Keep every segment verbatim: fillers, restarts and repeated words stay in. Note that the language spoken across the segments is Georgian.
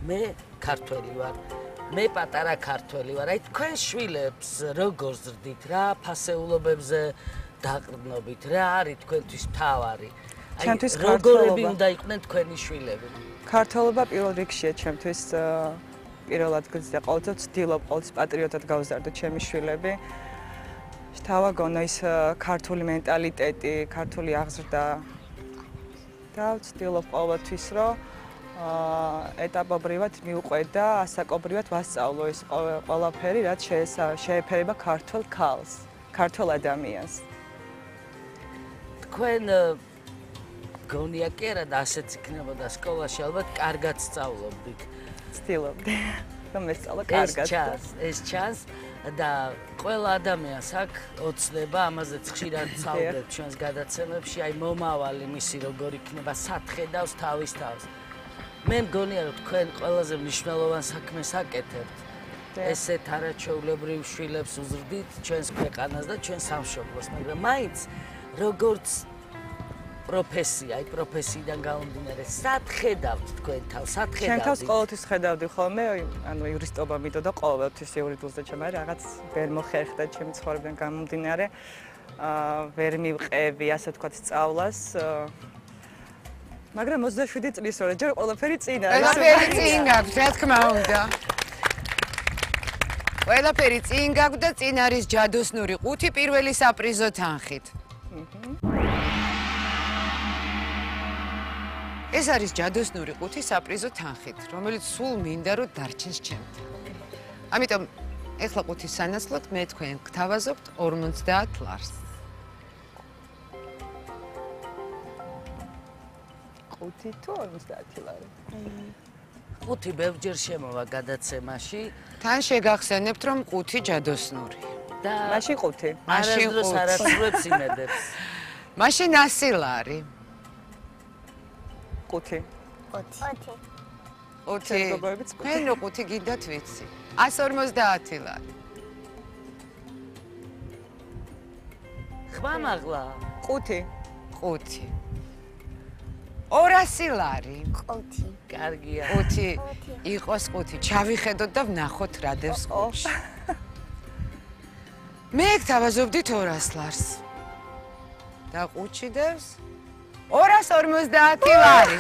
მე ქართველი ვარ. მე პატარა ქართველი ვარ. აი თქვენ შვილებს როგორ ზრდით რა ფასეულობებზე დაყრდნობით რა არის თქვენთვის მთავარი? აი როგორები უნდა იყვნენ თქვენი შვილები? ქართველობა პირველ რიგშია ჩემთვის პირველ ადგილზე და ყოველთვის ვცდილობ ყოველთვის პატრიოტად გავზარდო ჩემი შვილები. შთავაგონო ის ქართული მენტალიტეტი, ქართული აღზრდა და ვცდილობ ყოველთვის რომ ეტაპობრივად მივყვე და ასაკობრივად ვასწავლო ეს ყველაფერი, რაც შეეფერება ქართულ ქალს, ქართულ ადამიანს. თქვენ გონია კი არა და ასეც იქნებოდა სკოლაში ალბათ კარგად სწავლობდით. ვცდილობდი რომ ესწავლო კარგად. ეს ჩანს, ეს ჩანს და ყველა ადამიანს აქვს ოცნება, ამაზეც ხშირად ვსაუბრობთ ჩვენს გადაცემებში, აი მომავალი მისი როგორ იქნება, სათხედავს თავის თავს. მე მგონია რომ თქვენ ყველაზე მნიშვნელოვან საქმეს აკეთებთ. ესეთ არაჩვეულებრივ შვილებს უზრდით ჩვენს ქვეყანას და ჩვენს სამშობლოს, მაგრამ მაინც როგორც პროფესია, აი პროფესიიდან გამომდინარე, სად ხედავთ თქვენ თავს? სად ხედავთ? ჩემ თავს ყოველთვის ხედავდი ხოლმე, ანუ იურისტობა მიდოდა ყოველთვის იურისტულზე ჩემ არის რაღაც ვერ მოხერხდა ჩემი ცხოვრებიდან გამომდინარე. აა ვერ მივყევი, ასე ვთქვათ, სწავლას. მაგრამ ოცდაშვიდი წლის ვარ, ჯერ ყველაფერი წინ არის. ყველაფერი წინ გაქვს, რა თქმა უნდა. ყველაფერი წინ გაქვს და წინ არის ჯადოსნური ყუთი პირველი საპრიზო თანხით. ეს არის ჯადოსნური ყუთი საპრიზო თანხით, რომელიც სულ მინდა რომ დარჩენს ჩემთან. ამიტომ ეხლა ყუთის სანაცვლოდ მე თქვენ გთავაზობთ ორმოცდაათ ლარს. ყუთი თუ ორმოცდაათი ლარი? ყუთი ბევრჯერ შემოვა გადაცემაში. თან შეგახსენებთ რომ ყუთი ჯადოსნური. და მაშინ ყუთი. მაშინ დროს არასრულებს იმედებს. მაშინ ასი ლარი. ყუთი. ოთი. ოთი. თქვენ რო ყუთი გინდათ ვიცი. ასი ორმოცდაათი ლარი. ხმა მაღლა. ყუთი. ყუთი. ორასი ლარი. ყუთი. კარგია. ყუთი. იყოს ყუთი. ჩავიხედოთ და ვნახოთ რა დევს ყუთში. მე გთავაზობდით ორას ლარს. და ყუთში დევს ორას ორმოცდაათი ლარი.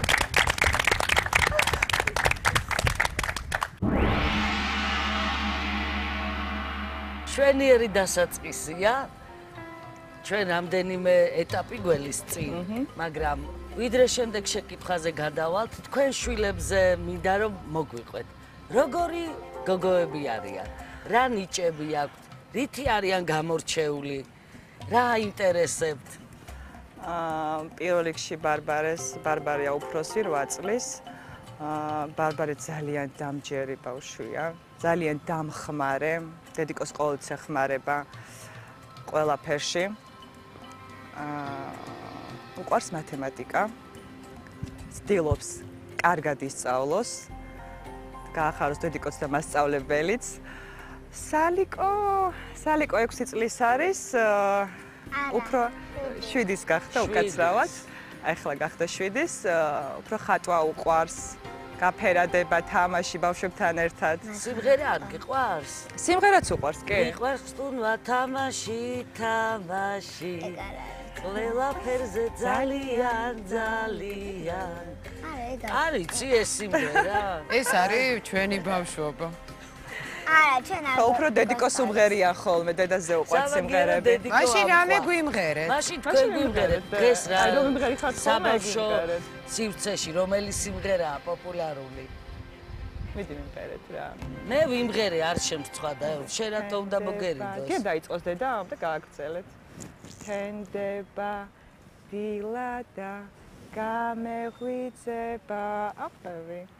ჩვენიერი დასაწყისია. ჩვენ რამდენიმე ეტაპი გველის წინ, მაგრამ ვიდრე შემდეგ შეკითხვაზე გადავალთ, თქვენ შვილებზე მინდა რომ მოგვიყვეთ. როგორი გოგოები არიან? რა ნიჭები აქვთ? რითი არიან გამორჩეული? რა აინტერესებთ? აა პირველ რიგში ბარბარეს, ბარბარია უფროსი რვა წლის. აა ბარბარე ძალიან დამჯერი ბავშვია, ძალიან დამხმარე, დედიკოს ყოველთვის ეხმარება ყველაფერში. აა უყვარს მათემატიკა. ცდილობს კარგად ისწავლოს. გაახაროს დედიკოც და მასწავლებელიც. სალიკო, სალიკო ექვსი წლის არის. უფრო შვიდის გახდა უკაცრავად. ახლა გახდა შვიდის. უფრო ხატვა უყვარს. გაფერადება, თამაში ბავშვებთან ერთად. სიმღერა არ გიყვარს? სიმღერაც უყვარს, კი. გიყვარს სტუნვა თამაში, თამაში. ყველაფერზე ძალიან, ძალიან. არის იცი ეს სიმღერა? ეს არის ჩვენი ბავშვობა. არა, ჩვენ არ. უფრო დედიკოს უმღერიან ხოლმე, დედაზე უყვარს სიმღერები. მაშინ რამე გვიმღერეთ? მაშინ თქვენ გვიმღერეთ. დღეს რა? აი რომ მიმღერი ხარ საბავშვო სივრცეში რომელი სიმღერაა პოპულარული? მიდი მიმღერეთ რა. მე ვიმღერე არ შემწვა და შენ რატო უნდა მოგერიდოს? კი დაიწყოს დედა და გააგრძელეთ. თენდება დილა და გამეღვიძება. აფერი.